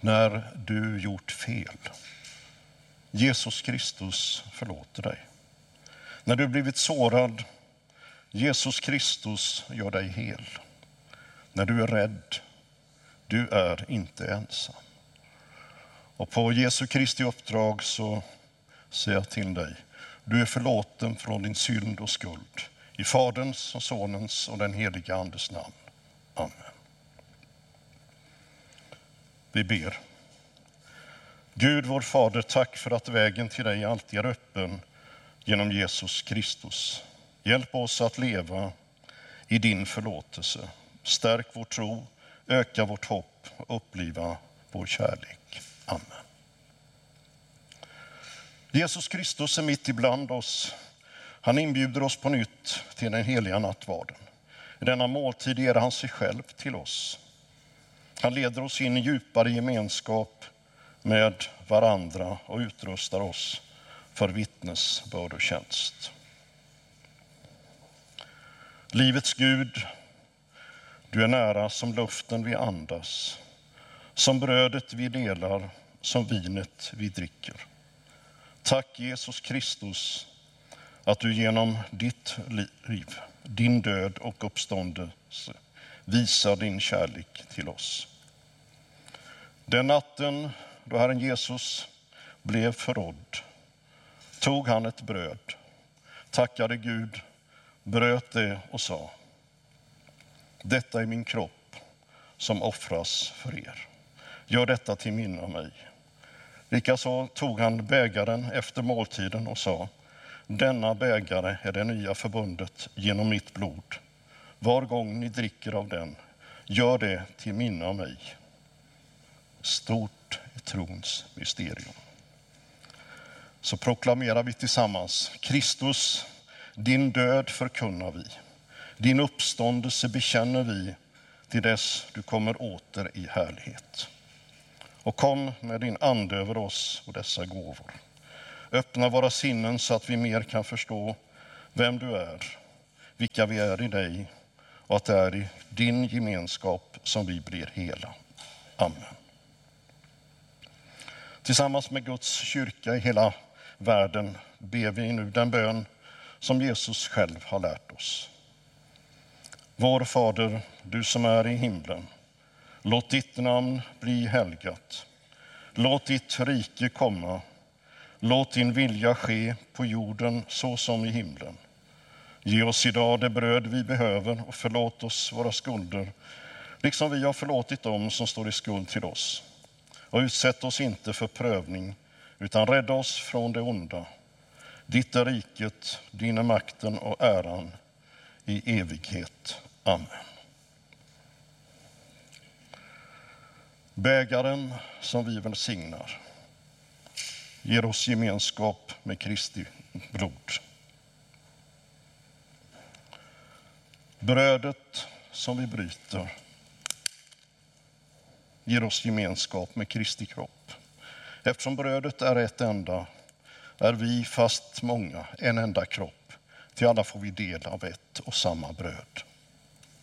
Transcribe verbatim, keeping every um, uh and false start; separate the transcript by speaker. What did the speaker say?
Speaker 1: när du gjort fel. Jesus Kristus förlåter dig. När du blivit sårad, Jesus Kristus gör dig hel. När du är rädd, du är inte ensam. Och på Jesu Kristi uppdrag så säger jag till dig, du är förlåten från din synd och skuld. I Faderns och Sonens och den heliga Andes namn. Amen. Vi ber. Gud vår Fader, tack för att vägen till dig alltid är öppen genom Jesus Kristus. Hjälp oss att leva i din förlåtelse. Stärk vår tro, öka vårt hopp och uppliva vår kärlek. Amen. Jesus Kristus är mitt ibland oss. Han inbjuder oss på nytt till den heliga nattvarden. I denna måltid ger han sig själv till oss. Han leder oss in i djupare gemenskap med varandra och utrustar oss för vittnesbörd och tjänst. Livets Gud, du är nära som luften vi andas, som brödet vi delar, som vinet vi dricker. Tack Jesus Kristus att du genom ditt liv, din död och uppståndelse visar din kärlek till oss. Den natten då Herren Jesus blev förrådd tog han ett bröd, tackade Gud, bröt det och sa: detta är min kropp som offras för er. Gör detta till minne av mig. Likaså tog han bägaren efter måltiden och sa: denna bägare är det nya förbundet genom mitt blod. Var gång ni dricker av den, gör det till minne av mig. Stort är trons mysterium. Så proklamerar vi tillsammans: Kristus, din död förkunnar vi. Din uppståndelse bekänner vi till dess du kommer åter i härlighet. Och kom med din ande över oss och dessa gåvor. Öppna våra sinnen så att vi mer kan förstå vem du är, vilka vi är i dig och att det är i din gemenskap som vi blir hela. Amen. Tillsammans med Guds kyrka i hela världen ber vi nu den bön som Jesus själv har lärt oss. Vår Fader, du som är i himlen, låt ditt namn bli helgat. Låt ditt rike komma. Låt din vilja ske på jorden så som i himlen. Ge oss idag det bröd vi behöver och förlåt oss våra skulder, liksom vi har förlåtit dem som står i skuld till oss. Och utsätt oss inte för prövning, utan rädda oss från det onda. Ditt är riket, din är makten och äran i evighet. Amen. Bägaren som vi välsignar ger oss gemenskap med Kristi blod. Brödet som vi bryter ger oss gemenskap med Kristi kropp. Eftersom brödet är ett enda är vi, fast många, en enda kropp. Till alla får vi del av ett och samma bröd.